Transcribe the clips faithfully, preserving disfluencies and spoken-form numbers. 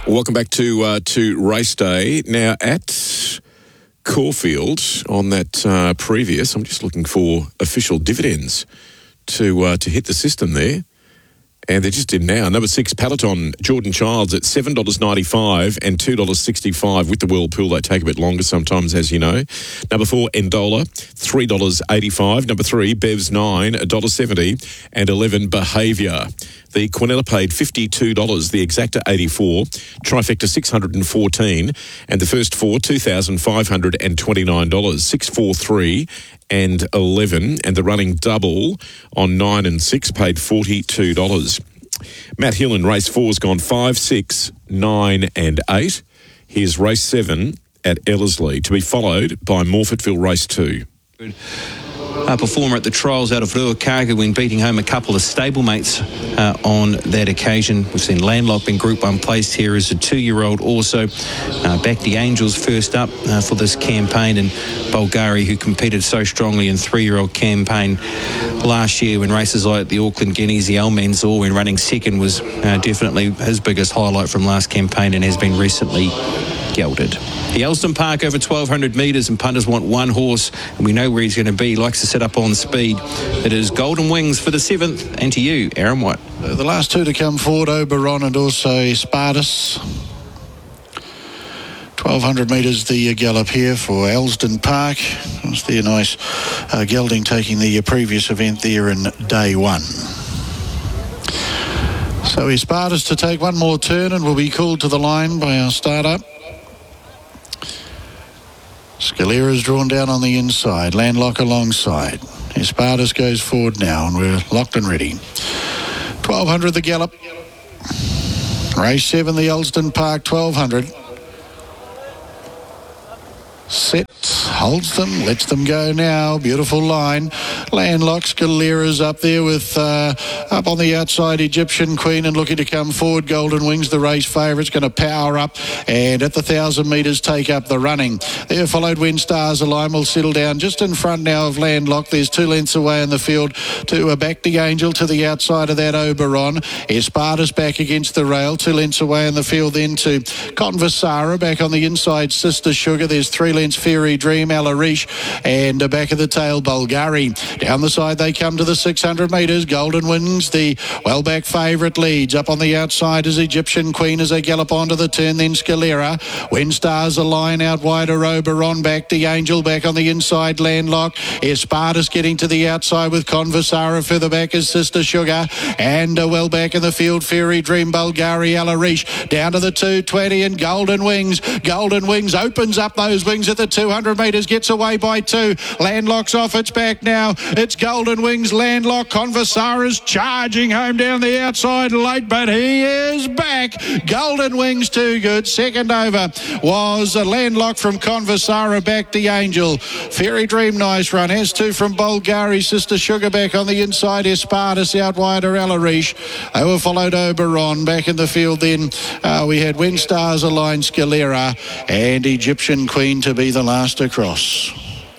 Welcome back to uh, to race day. Now at Caulfield on that uh, previous, I'm just looking for official dividends to uh, to hit the system there. And they just did now. Number six, Peloton, Jordan Childs at seven dollars ninety-five and two dollars sixty-five with the Whirlpool. They take a bit longer sometimes, as you know. Number four, Endola, three dollars eighty-five. Number three, Bev's nine, one dollar seventy. And eleven, Behaviour. The Quinella paid fifty-two dollars, the Exacta eighty-four, Trifecta six hundred fourteen, and the first four, two thousand five hundred twenty-nine dollars, six, four, three and eleven, and the running double on nine and six paid forty-two dollars. Matt Hill in race four has gone five, six, nine and eight. Here's race seven at Ellerslie, to be followed by Morphettville race two. Uh, performer at the trials out of Ruakaka when beating home a couple of stablemates uh, on that occasion. We've seen Landlock in Group one placed here as a two-year-old also. Uh, back the Angels first up uh, for this campaign, and Bulgari, who competed so strongly in three-year-old campaign last year when races like the Auckland Guineas, the El Mansour, when running second, was uh, definitely his biggest highlight from last campaign and has been recently gelded. The Elston Park over twelve hundred metres, and punters want one horse, and we know where he's going to be. He likes to set up on speed. It is Golden Wings for the seventh, and to you, Aaron White. The last two to come forward, Oberon and also Spartus. twelve hundred metres the gallop here for Elston Park. It's the nice uh, gelding taking the previous event there in day one. So he's Spartus to take one more turn and will be called to the line by our starter. Scalera's drawn down on the inside, Landlock alongside. Espartus goes forward now, and we're locked and ready. twelve hundred the gallop. Race seven, the Elston Park twelve hundred. Set, holds them, lets them go now. Beautiful line. Landlock, Scalera's up there with, uh, up on the outside, Egyptian Queen, and looking to come forward. Golden Wings, the race favourite's going to power up, and at the one thousand metres take up the running. There followed When Stars Align, will settle down just in front now of Landlock. There's two lengths away in the field to uh, Back the Angel to the outside of that Oberon. Espartus back against the rail, two lengths away in the field then to Conversara. Back on the inside, Sister Sugar. There's three lengths, Fairy Dream, Alarish, and uh, back of the tail, Bulgari. Down the side they come to the six hundred metres. Golden Wings, the well-back favourite, leads. Up on the outside is Egyptian Queen as they gallop onto the turn, then Scalera. When Stars Align out wider, Oberon. Back the Angel, back on the inside, Landlock. Espartus getting to the outside with Conversara. Further back is Sister Sugar, and uh, well back in the field, Fairy Dream, Bulgari, Alarish. Down to the two twenty, and Golden Wings. Golden Wings opens up those wings at the two hundred metres, gets away by two. Landlock's off its back now. It's Golden Wings, Landlock. Conversara's charging home down the outside late, but he is back. Golden Wings too good. Second over was a Landlock from Conversara. Back the Angel. Fairy Dream, nice run. Has two from Bulgari. Sister Sugar back on the inside. Espartus out wider, Alarish. They were followed Oberon. Back in the field then uh, we had When Stars Align, Scalera, and Egyptian Queen to be the last across.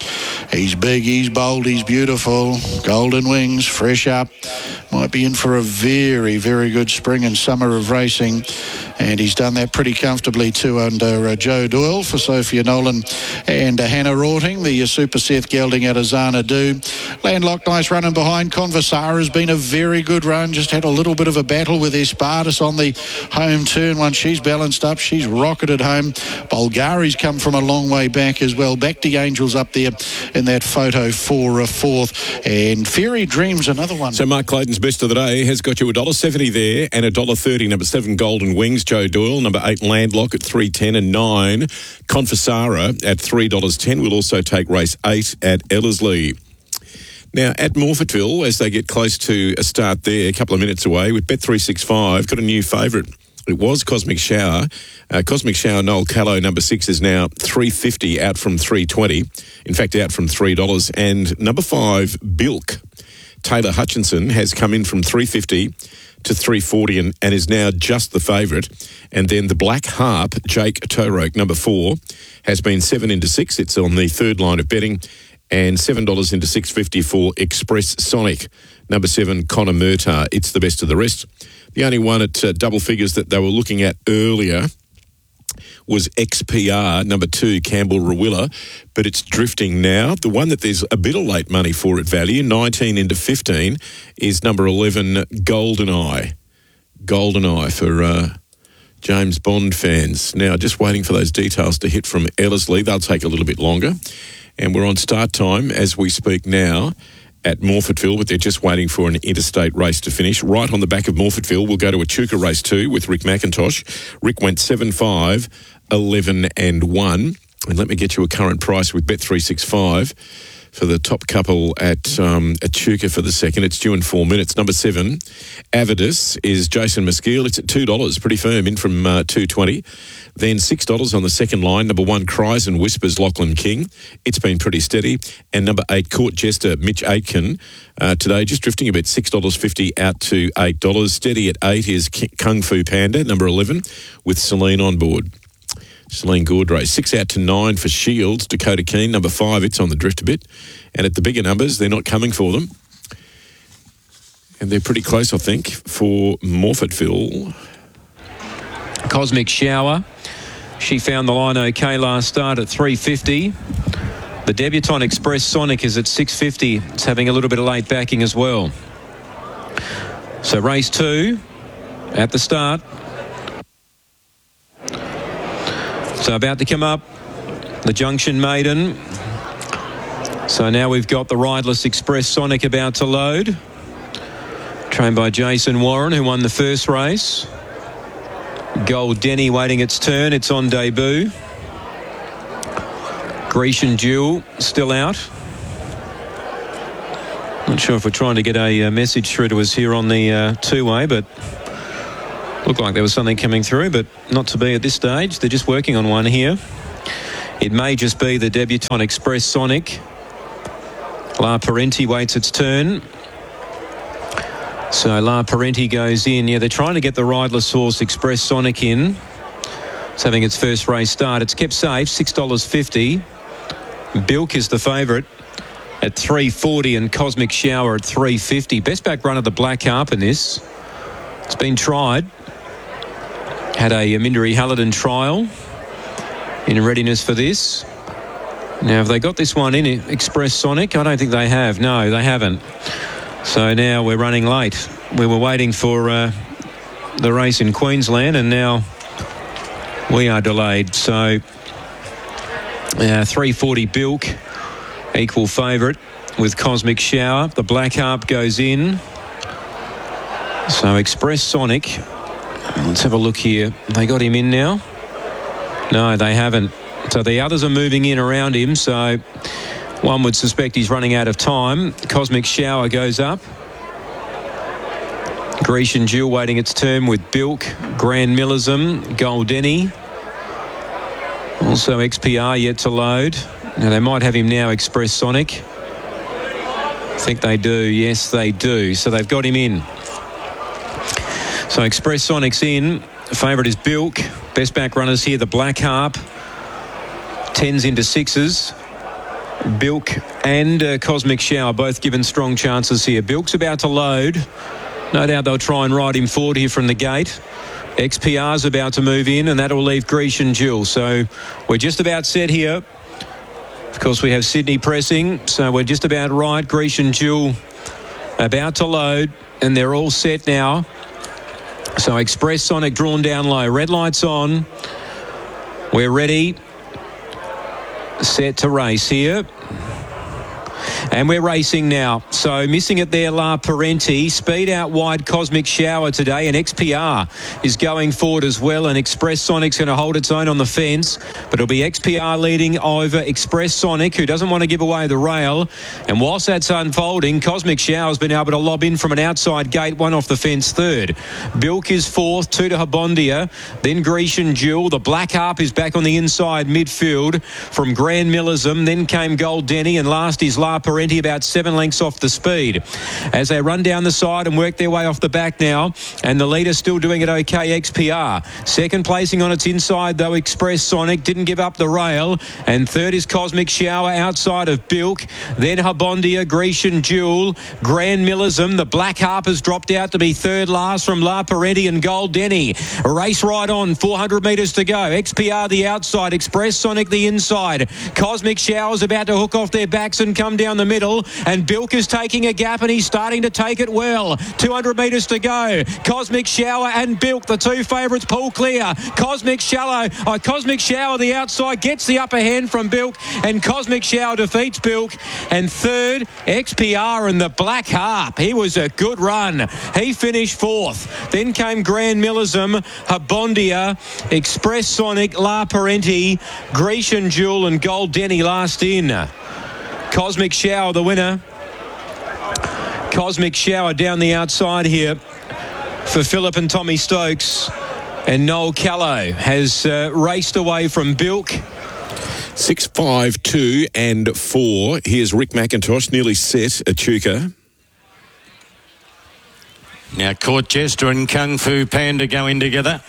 He's big, he's bold, he's beautiful. Golden Wings, fresh up. Might be in for a very, very good spring and summer of racing. And he's done that pretty comfortably too under uh, Joe Doyle for Sophia Nolan and uh, Hannah Rorting. The uh, Super Seth gelding out of Xanadu. Landlock, nice running behind. Conversara has been a very good run. Just had a little bit of a battle with Espartus on the home turn. Once she's balanced up, she's rocketed home. Bulgari's come from a long way back as well. Back to Angels up there in that photo for a fourth. And Fairy Dreams, another one. So Mark Clayton's best of the day has got you one dollar seventy there and one dollar thirty. Number seven, Golden Wings, Joe Doyle. Number eight, Landlock at three ten, and nine, Conversara at three dollars ten. We'll also take race eight at Ellerslie. Now, at Morphettville, as they get close to a start there, a couple of minutes away, with Bet three sixty-five, got a new favourite. It was Cosmic Shower. Uh, Cosmic Shower, Noel Callow, number six, is now three fifty, out from three twenty. In fact, out from three dollars. And number five, Bilk, Taylor Hutchinson, has come in from three fifty to three forty and, and is now just the favourite. And then the Black Harp, Jake Toroke, number four, has been seven into six. It's on the third line of betting. And seven dollars into six fifty for Express Sonic. Number seven, Connor Murtagh. It's the best of the rest. The only one at uh, double figures that they were looking at earlier was X P R, number two, Campbell Rawilla, but it's drifting now. The one that there's a bit of late money for at value, nineteen into fifteen, is number eleven, Goldeneye. Goldeneye for uh, James Bond fans. Now, just waiting for those details to hit from Ellerslie. They'll take a little bit longer. And we're on start time as we speak now at Morfettville, but they're just waiting for an interstate race to finish. Right on the back of Morfettville, we'll go to Echuca race two with Rick McIntosh. Rick went seven five, eleven and one. And let me get you a current price with Bet three sixty-five for the top couple at um, Echuca for the second. It's due in four minutes. Number seven, Avidus, is Jason Maskeel. It's at two dollars, pretty firm, in from uh, two twenty. Then six dollars on the second line. Number one, Cries and Whispers, Lachlan King. It's been pretty steady. And number eight, Court Jester, Mitch Aitken. Uh, today, just drifting a bit, six dollars fifty out to eight dollars. Steady at eight is Kung Fu Panda, number eleven, with Celine on board. Celine Gaudray. Six out to nine for Shields, Dakota Keene, number five. It's on the drift a bit. And at the bigger numbers, they're not coming for them. And they're pretty close, I think, for Morfettville. Cosmic Shower. She found the line okay last start at three fifty. The Debutant Express Sonic is at six fifty. It's having a little bit of late backing as well. So race two at the start. So about to come up, the Junction Maiden. So now we've got the Rideless Express Sonic about to load. Trained by Jason Warren, who won the first race. Gold Denny waiting its turn. It's on debut. Grecian Jewel still out. Not sure if we're trying to get a uh, message through to us here on the uh, two-way, but looked like there was something coming through, but not to be at this stage. They're just working on one here. It may just be the Debutant Express Sonic. La Parenti waits its turn. So La Parenti goes in. Yeah, they're trying to get the Rideless horse Express Sonic in. It's having its first race start. It's kept safe, six dollars fifty. Bilk is the favourite at three forty and Cosmic Shower at three fifty. Best back run of the Black Harp in this. It's been tried. Had a Minderi Hallidan trial in readiness for this. Now, have they got this one in Express Sonic? I don't think they have. No, they haven't. So now we're running late. We were waiting for uh, the race in Queensland, and now we are delayed. So uh, three forty Bilk, equal favourite with Cosmic Shower. The Black Harp goes in. So Express Sonic, let's have a look here. They got him in now? No, they haven't. So the others are moving in around him, so one would suspect he's running out of time. Cosmic Shower goes up. Grecian Jewel waiting its turn with Bilk, Grand Millism, Goldeni. Also X P R yet to load. Now they might have him now, Express Sonic. I think they do. Yes, they do. So they've got him in. So Express Sonic's in. Favourite is Bilk. Best back runners here, the Black Harp. Tens into sixes. Bilk and uh, Cosmic Shower both given strong chances here. Bilk's about to load. No doubt they'll try and ride him forward here from the gate. X P R's about to move in, and that'll leave Grecian Jewel. So we're just about set here. Of course, we have Sydney pressing, so we're just about right. Grecian Jewel about to load, and they're all set now. So Express Sonic drawn down low. Red lights on. We're ready. Set to race here. And we're racing now. So missing it there, La Parenti. Speed out wide, Cosmic Shower today. And X P R is going forward as well. And Express Sonic's going to hold its own on the fence. But it'll be X P R leading over Express Sonic, who doesn't want to give away the rail. And whilst that's unfolding, Cosmic Shower's been able to lob in from an outside gate, one off the fence third. Bilk is fourth, two to Habondia. Then Grecian Jewel. The Black Harp is back on the inside midfield from Grand Millism. Then came Gold Denny. And last is La Parenti. Parenti about seven lengths off the speed. As they run down the side and work their way off the back now, and the leader still doing it okay, X P R. Second placing on its inside, though, Express Sonic didn't give up the rail, and third is Cosmic Shower outside of Bilk. Then Habondia, Grecian Jewel, Grand Millism. The Black Harper's dropped out to be third last from La Parenti and Gold Denny. Race right on, four hundred metres to go. X P R the outside, Express Sonic the inside. Cosmic Shower's about to hook off their backs and come down the middle, and Bilk is taking a gap and he's starting to take it well. two hundred metres to go. Cosmic Shower and Bilk, the two favourites, pull clear. Cosmic Shower, oh, Cosmic Shower the outside gets the upper hand from Bilk, and Cosmic Shower defeats Bilk. And third, X P R and the Black Harp. He was a good run. He finished fourth. Then came Grand Millism, Habondia, Express Sonic, La Parenti, Grecian Jewel and Gold Denny last in. Cosmic Shower the winner. Cosmic Shower down the outside here for Phillip and Tommy Stokes. And Noel Callow has uh, raced away from Bilk. Six, five, two and four. Here's Rick McIntosh, nearly set at Chuka. Now Court Jester and Kung Fu Panda going together.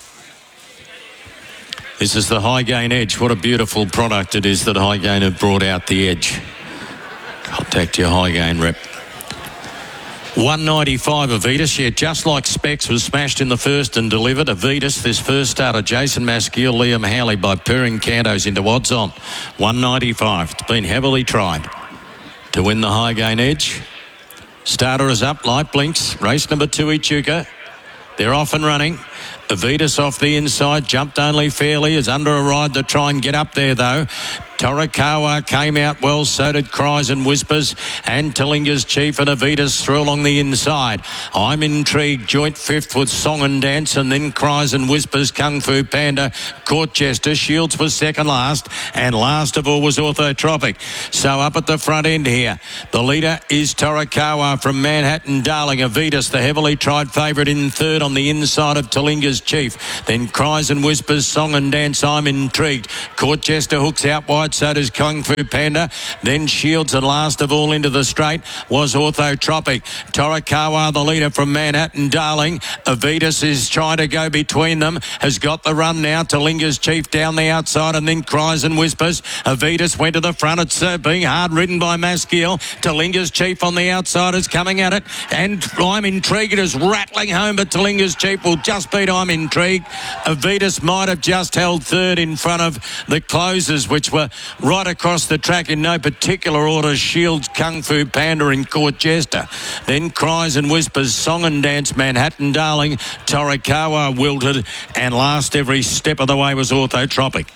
This is the High Gain Edge. What a beautiful product it is that High Gain have brought out the edge. Contact your High Gain rep. one ninety-five Avitas, yeah, just like Specs was smashed in the first and delivered. Avitas, this first starter, Jason Maskiel, Liam Howley by pairing Cantos into odds on. one ninety-five, it's been heavily tried to win the High Gain Edge. Starter is up, light blinks. Race number two, Echuca. They're off and running. Avitas off the inside, jumped only fairly, is under a ride to try and get up there though. Torikawa came out well, so did Cries and Whispers, and Tillinger's Chief and Avitas through along the inside. I'm Intrigued, joint fifth with Song and Dance, and then Cries and Whispers, Kung Fu Panda, Court Jester. Shields was second last, and last of all was Orthotropic. So up at the front end here, the leader is Torikawa from Manhattan Darling. Avitas, the heavily tried favourite, in third on the inside of Tillinger's Chief. Then Cries and Whispers, Song and Dance, I'm Intrigued. Court Jester hooks out wide, so does Kung Fu Panda. Then Shields, and last of all into the straight was Orthotropic. Torikawa, the leader from Manhattan Darling. Avitas is trying to go between them, has got the run now. Tillinger's Chief down the outside, and then Cries and Whispers. Avitas went to the front. It's uh, being hard ridden by Maskiel. Tillinger's Chief on the outside is coming at it, and I'm Intrigued is rattling home, but Tillinger's Chief will just beat I'm Intrigued. Avitas might have just held third in front of the closers, which were right across the track in no particular order: Shields, Kung Fu Panda and Court Jester. Then Cries and Whispers, Song and Dance, Manhattan Darling, Torikawa wilted, and last every step of the way was Orthotropic.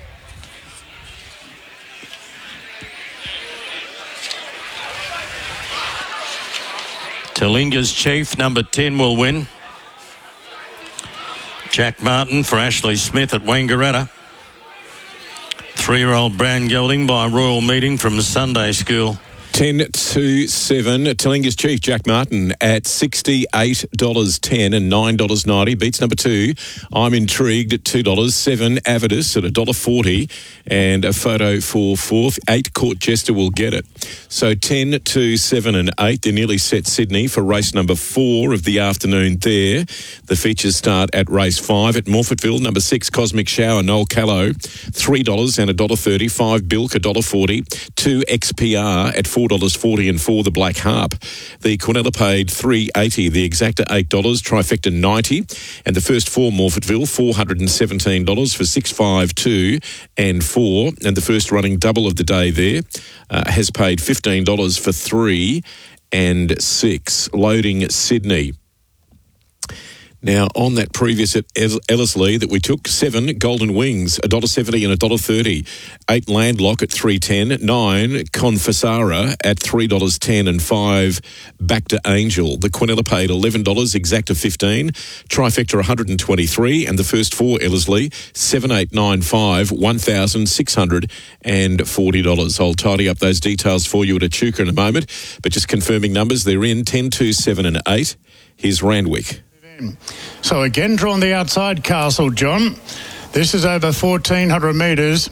Tillinger's Chief, number ten, will win. Jack Martin for Ashley Smith at Wangaratta. Three-year-old brown gelding by Royal Meeting from Sunday School. ten to seven. Tillinger's Chief, Jack Martin, at sixty-eight dollars ten and nine dollars ninety. Beats number two, I'm Intrigued, at two dollars. Seven, Avidus at one dollar forty. And a photo for fourth. Eight, Court Jester will get it. So ten to seven and eight. They're nearly set Sydney for race number four of the afternoon there. The features start at race five at Morfettville. Number six, Cosmic Shower, Noel Callow, three dollars and one dollar thirty. Five, Bilk, one dollar forty. Two, X P R at four dollars forty, and four, the Black Harp. The Quinella paid three dollars eighty, the Exacta eight dollars, Trifecta ninety dollars, and the first four, Morfettville, four hundred seventeen dollars for six, five, two and four, and the first running double of the day there uh, has paid fifteen dollars for three and six. Loading Sydney. Now, on that previous at Ellerslie that we took, seven, Golden Wings, one dollar seventy and one dollar thirty. Eight, Landlock at three dollars ten. Nine, Confessara at three dollars ten, and five, Back to Angel. The Quinella paid eleven dollars, Exacta fifteen, Trifecta one hundred twenty-three, and the first four, Ellerslie, seven, eight, nine, five, one thousand six hundred forty dollars. I'll tidy up those details for you at Echuca in a moment, but just confirming numbers, they're in ten, two, seven and eight. Here's Randwick. So again, drawn the outside, Castle John. This is over fourteen hundred metres.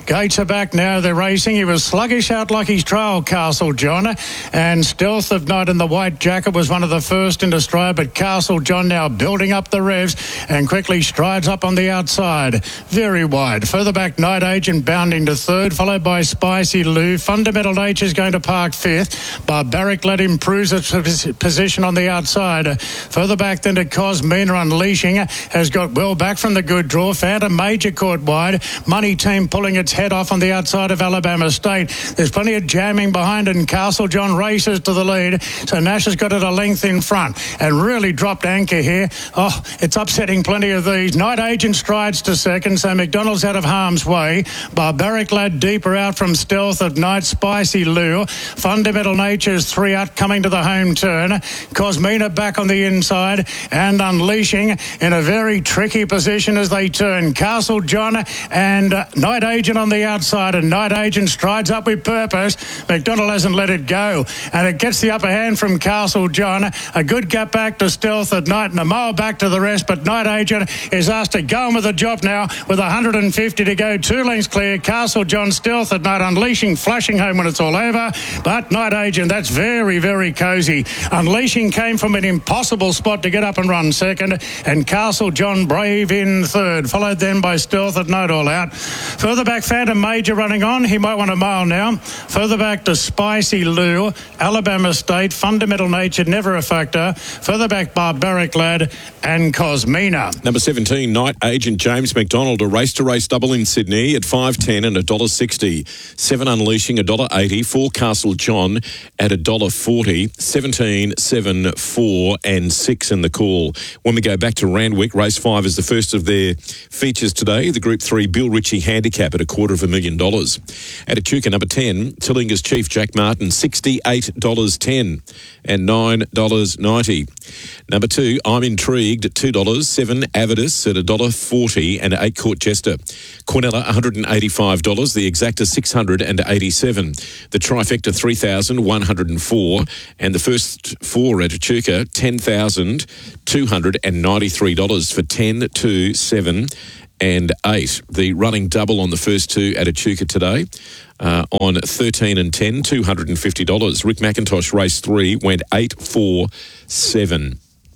Gates are back now. They're racing. He was sluggish out Lucky's Trail, Castle John. And Stealth of Night in the white jacket was one of the first into stride. But Castle John now building up the revs and quickly strides up on the outside. Very wide. Further back, Night Agent bounding to third, followed by Spicy Lou. Fundamental Nature's going to park fifth. Barbaric Lad improves its position on the outside. Further back then to Cosmina Unleashing has got well back from the good draw. Phantom Major caught wide. Money Team pulling its head off on the outside of Alabama State. There's plenty of jamming behind, and Castle John races to the lead. So Nash has got it a length in front and really dropped anchor here. Oh, it's upsetting plenty of these. Night Agent strides to second, so McDonald's out of harm's way. Barbaric Lad deeper out from Stealth of Night. Spicy Lure. Fundamental Nature's three out coming to the home turn. Cosmina back on the inside and Unleashing in a very tricky position as they turn. Castle John and uh, Night Agent on the outside, and Night Agent strides up with purpose. McDonald hasn't let it go, and it gets the upper hand from Castle John. A good gap back to Stealth at Night and a mile back to the rest, but Night Agent is asked to go on with the job now with one hundred fifty to go. Two lengths clear. Castle John, Stealth at Night, Unleashing, flashing home when it's all over. But Night Agent, that's very, very cosy. Unleashing came from an impossible spot to get up and run second, and Castle John brave in third, followed then by Stealth at Night all out. Further back, Phantom Major running on. He might want a mile now. Further back to Spicy Lure, Alabama State, Fundamental Nature, never a factor. Further back, Barbaric Lad and Cosmina. Number seventeen, Night Agent James McDonald, a race-to-race double in Sydney at five ten and one dollar sixty. seven Unleashing, one dollar eighty. four Castle John at one dollar forty. seventeen, seven, four and six in the call. When we go back to Randwick, race five is the first of their features today. The Group three Bill Ritchie handicap at a quarter of a million dollars. At Echuca, number ten, Tillinger's Chief Jack Martin, sixty-eight dollars ten and nine dollars ninety. Number two, I'm Intrigued at two dollars. seven Avidus at one dollar forty and eight Court Chester. Cornella, one hundred eighty-five dollars. The Exacta, six hundred eighty-seven dollars. The Trifecta, three thousand one hundred four dollars. And the first four at Echuca, ten thousand two hundred ninety-three dollars for ten, two, seven and eight. The running double on the first two at Echuca today uh, on thirteen and ten, two hundred fifty dollars. Rick McIntosh, race three, went eight, four, seven.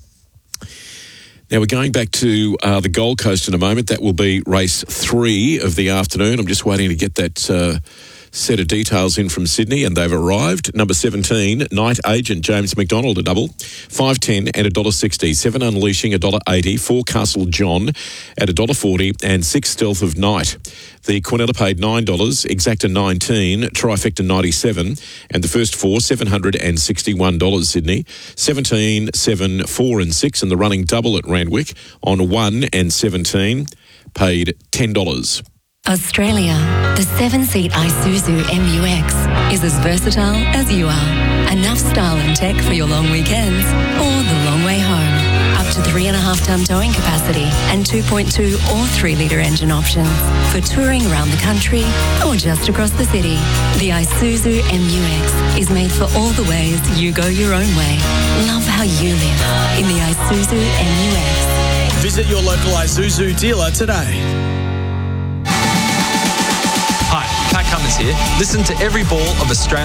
Now, we're going back to uh, the Gold Coast in a moment. That will be race three of the afternoon. I'm just waiting to get that uh, set of details in from Sydney, and they've arrived. Number seventeen, Night Agent James McDonald, a double. five ten and one dollar sixty. seven Unleashing, one dollar eighty. four Castle John at one dollar forty. And six Stealth of Night. The Cornella paid nine dollars, Exacta nineteen dollars, Trifecta ninety-seven dollars, and the first four, seven hundred sixty-one dollars Sydney. seventeen, seven, four and six, and the running double at Randwick on one and seventeen paid ten dollars. Australia, the seven-seat Isuzu M U X is as versatile as you are. Enough style and tech for your long weekends or the long way home. Up to three and a half ton towing capacity and two point two or three litre engine options for touring around the country or just across the city. The Isuzu M U X is made for all the ways you go your own way. Love how you live in the Isuzu M U X. Visit your local Isuzu dealer today. Hi, Pat Cummins here. Listen to every ball of Australia.